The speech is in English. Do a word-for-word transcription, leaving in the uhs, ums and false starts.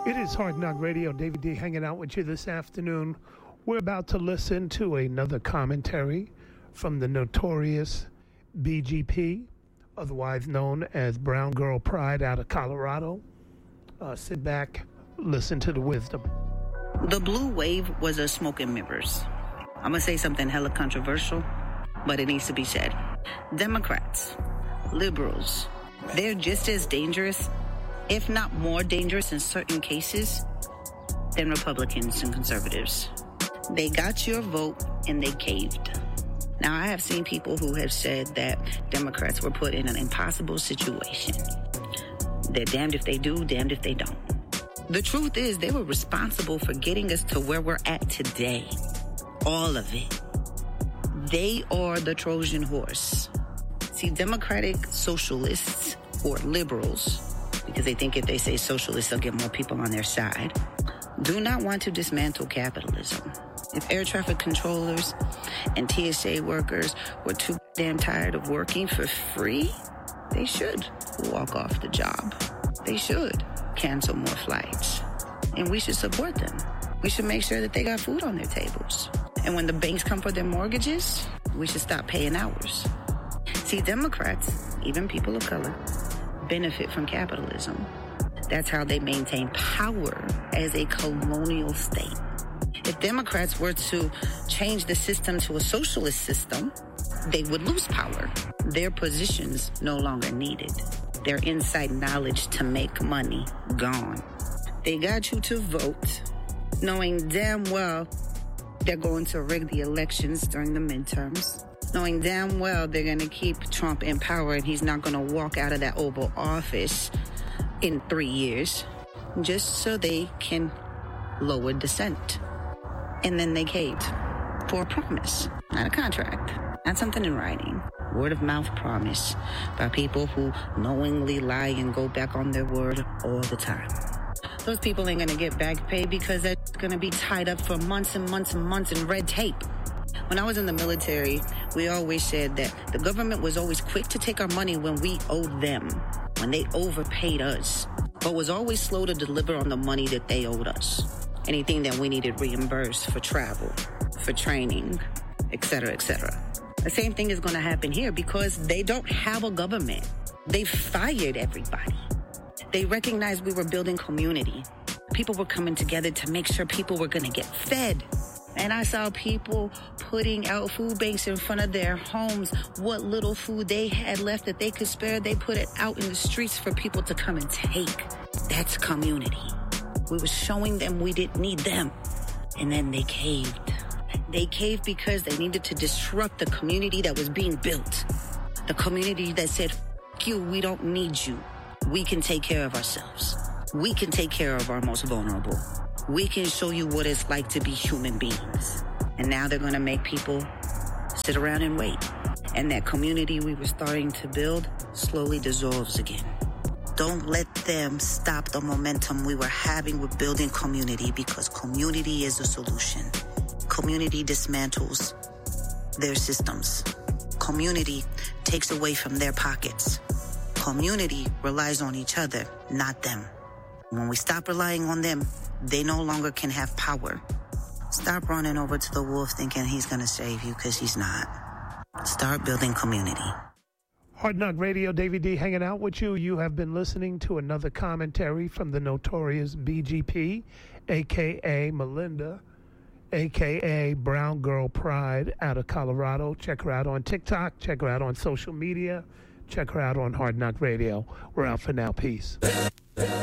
It is Hard Knock Radio. David D hanging out with you this afternoon. We're about to listen to another commentary from the notorious B G P, otherwise known as Brown Girl Pride out of Colorado. Uh, sit back, listen to the wisdom. The blue wave was a smoke and mirrors. I'm going to say something hella controversial, but it needs to be said. Democrats, liberals, they're just as dangerous, if not more dangerous in certain cases, than Republicans and conservatives. They got your vote and they caved. Now, I have seen people who have said that Democrats were put in an impossible situation. They're damned if they do, damned if they don't. The truth is, they were responsible for getting us to where we're at today. All of it. They are the Trojan horse. See, Democratic socialists or liberals, because they think if they say socialists, they'll get more people on their side, do not want to dismantle capitalism. If air traffic controllers and T S A workers were too damn tired of working for free, they should walk off the job. They should cancel more flights. And we should support them. We should make sure that they got food on their tables. And when the banks come for their mortgages, we should stop paying ours. See, Democrats, even people of color, benefit from capitalism. That's how they maintain power as a colonial state. If Democrats were to change the system to a socialist system, they would lose power. Their positions no longer needed. Their inside knowledge to make money gone. They got you to vote, knowing damn well they're going to rig the elections during the midterms, knowing damn well they're going to keep Trump in power and he's not going to walk out of that Oval Office in three years, just so they can lower dissent. And then they caved for a promise, not a contract, not something in writing. Word of mouth promise by people who knowingly lie and go back on their word all the time. Those people ain't gonna get back pay because they're gonna be tied up for months and months and months in red tape. When I was in the military, we always said that the government was always quick to take our money when we owed them, when they overpaid us, but was always slow to deliver on the money that they owed us. Anything that we needed reimbursed for travel, for training, et cetera, et cetera. The same thing is going to happen here because they don't have a government. They fired everybody. They recognized we were building community. People were coming together to make sure people were going to get fed. And I saw people putting out food banks in front of their homes. What little food they had left that they could spare, they put it out in the streets for people to come and take. That's community. We were showing them we didn't need them. And then they caved. They caved because they needed to disrupt the community that was being built. The community that said, F you, we don't need you. We can take care of ourselves. We can take care of our most vulnerable. We can show you what it's like to be human beings. And now they're going to make people sit around and wait. And that community we were starting to build slowly dissolves again. Don't let them stop the momentum we were having with building community, because community is the solution. Community dismantles their systems. Community takes away from their pockets. Community relies on each other, not them. When we stop relying on them, they no longer can have power. Stop running over to the wolf thinking he's going to save you, because he's not. Start building community. Hard Knock Radio, David D hanging out with you. You have been listening to another commentary from the notorious B G P, a k a. Melinda, a k a. Brown Girl Pride out of Colorado. Check her out on TikTok. Check her out on social media. Check her out on Hard Knock Radio. We're out for now. Peace.